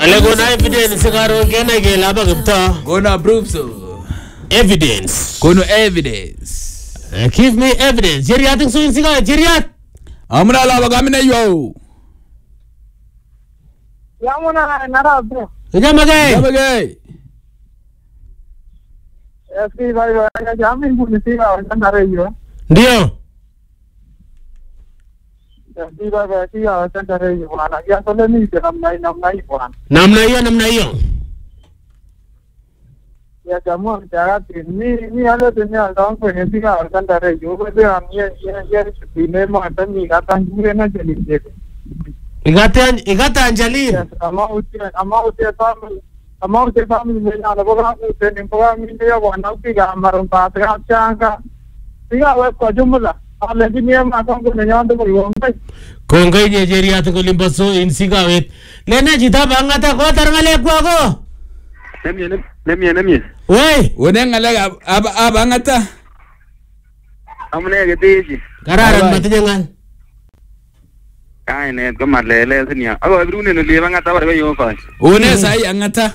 Ale kona evidence karo kena ke laba kipta. Kona proof so. Evidence. Kono evidence. Give me evidence. Jeriat ng suin siga, Jeriat. Amra laba kami na yo. Yamuna narabe. Jamagay. Jamagay. Eski bhai bhai jamin punisi ka nare yo. Ndio. Eski bhai bhai ka nare yo. Ana ya sole ni namnai bwana. Namna hiyo. Ya jamu jaga ni ale dunia dong punisi ka nare yo. Bebe am ye bine ma tani ka tanjure na jeli je. Igata Anjali. Amauti family mena na boga ni boga mi ya wana ukiga marum patra changa. Tiga we ko jumla. Ale dunia ma ko nyando ko yombe. Kongai Jeriat ko limbaso insiga wet. Lena jita bangata ko tarngale ko. Nemye. Wei, Wone ngala abangata. Amne gede. kararan matijangan. Kai ne ko malele sinya. Ago brune no leba ngata bare yo ko. One sai angata.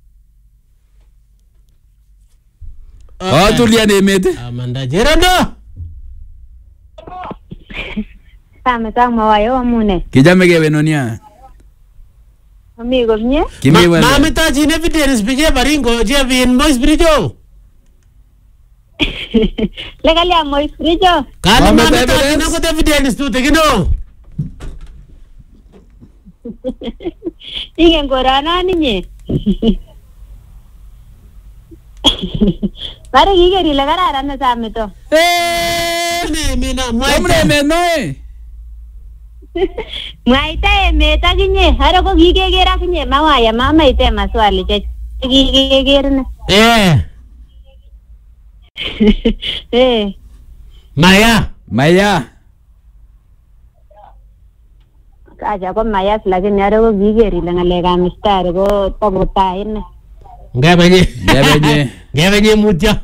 Tulia ne mete. Amanda Jerando. Tama mawayo amune. Kijame ke benonia. Amigo mie. Kimi wala. Mami ta jine evidence bije baringo je vin mois brijo. Legali amo isprijo. Kali Mami mami ta ta evidence? jine ko evidence tu tegino. Ingen gorana ninye. Pare gigeri lagara na same to. Ne mina Amre me noe. Mwaita meta kinye. Haro ko gigegera kinye mawaya mama ite maswali che. Gigegerna. Maya. Kaja ko mayas lakini haro ko gigeri langalega mistari ko pagotain. Gabenye mutya.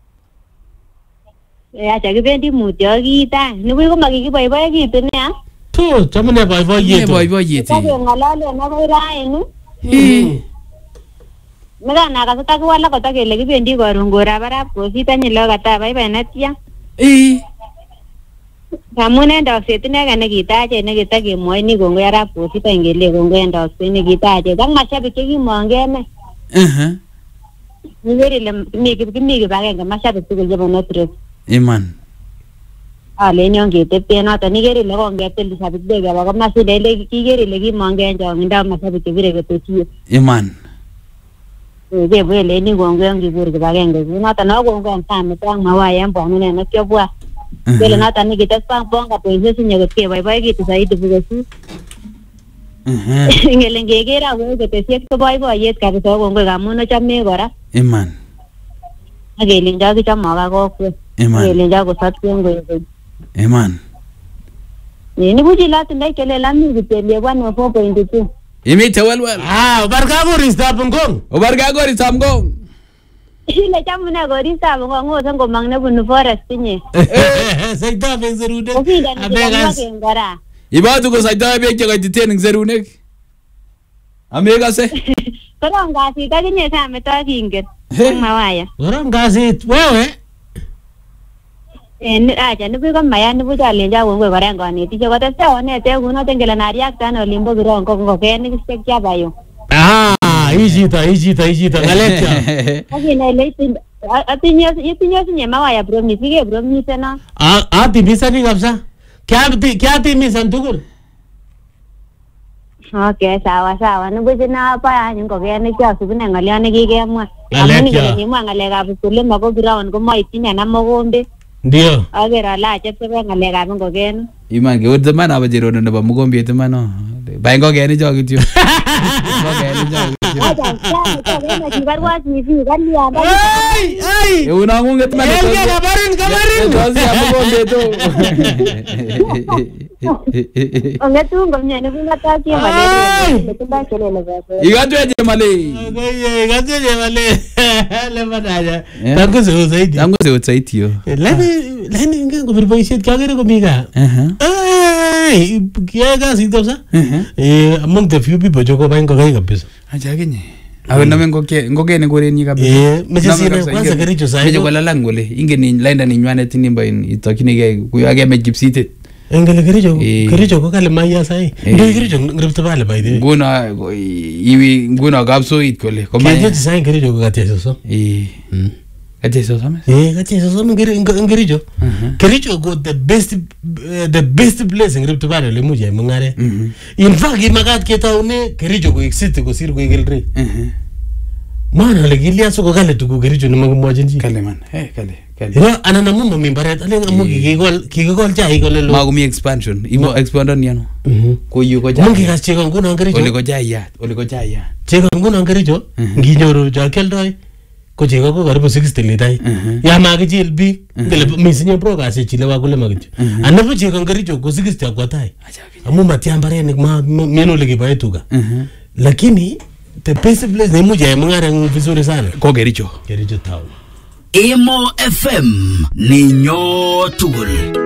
Acha kibendi mutyo kita. Nibu ko makikiboiboikitu ne a? Tu, chamune boiboiyetu. Boiboiyeti. Kabe ngalale na ko raini. Mega na ka ta ko wala ko ta kele kibendi korun gora barap ko sita nyilo kata baibai natya. Kamune ndokset inege nekitache nekitake ni kongo arap ko sita ngele kongo ndokset nekitache. Kang mashabik chekimongene. Nigeri kimi kibagenge mashabik tugul chebo North. Iman. Ale nyon ketepte noto nigeri le kongetel sabik bega ba masile le kigeri le kimongen jonginda mashabik kibire ketochie. Iman. Ke bwele ni kongo ngibur kibagenge noto no kongo ntame tang mawaya mbonu ne nakyobwa. Bele noto nikites pang bonga pese sinye ke bye kitu saidi bugesu. Ngele ngegera we ketesiek to bye kabisa kongo gamuno chame kora. Iman. Agelinja kichama kokwe. Iman. Agelinja kosatwe ngoyo. Iman. Ni buji lati ndai kele lami kitelie 1.2. Imi tawalwal. Obarga gorista pungong. Obarga gori samgong. Ile chamuna gorista ngo sango mangne bunu forest nye. Saita benzerude. Okida ni Abegas. ngara. Ibatu ko saita be ke gaitite ning zerunek. Amega se. Pero ngasi ka kinye same to kingen. Mawaya. Gorom gasit wewe. Acha nibu ko maya nibu chalenja wongwe kora ngoni ticho kote se onete kuno tengela na react ana limbo girongo ngokeni kistekya bayo. Ijita ngalecha. Akina ile atinyo sinye mawaya promise ke promise na. Ati misani kabisa. Kya ti misan tugul. Okay, sawa. Nibu jina pa anyun ngokeni kya subine ngaliane kikemwa. Amuni kile mwa ngalega busule mako ground ko moitinya na mogombe. Ndio. Agera la chepsebe ngalega ngoken. Iman ke wot man abajirono nebo mugombe temano. Ba ngokeni jo kityo. Ngokeni jo kityo. Aja, kibarwa TV kalianda. Ai. Una ngunget man. Kabarin. Josi mugombe to. Ongetu ngomnya ni ngata ki male. Tumba kelele baba. Igatwe je male. Gaje wale. Le badaja. Tangu zaidi. Tangu zaidi yo. Lani ngengubir boishet kagere ko miga. kiyae kasit kabisa. Among the few people choko bain ngokai kabisa. Acha kinye. Awe name ngoke ne korenyi kabisa. Meche sine kwanza Kericho sai. Meche kolalang kole ingen ni lainda ninywanet nimba itokinige kuyage me gypsitet. Engele Kericho ko kale maya sai. Ndio Kericho Rift Valley by the way. Nguna kapsoit kole. Kericho sai Kericho ko katia so. Katia so. Katia so Kericho. Kericho go the best place in Rift Valley le muje mungare. In fact imagat ketaune Kericho ko exit ko sir ko igelre. Mana le gilia so ko kale tuku Kericho ni magumwajinji. Kale man. Kale. Ira anana mumba mimbaret ale amu kikigol chai ko lelo. Magumi expansion. Ibo expandon yani. Ko yu ko chai. Mungi kas chego nguno Kericho. Ole ko chai ya. Chego nguno Kericho. Nginyoru jo keldoi. Ko chego ko karibu 60 litai. Ya magichil bi ngele misinye progress chile wa kule magicho. Anapo chego Kericho ko 60 kwa tai. Amu matiambare ni meno le kibae tuga. Lakini the best place ni muje mungare vizuri sana. Ko Kericho town. Emo FM ni nyo tugul.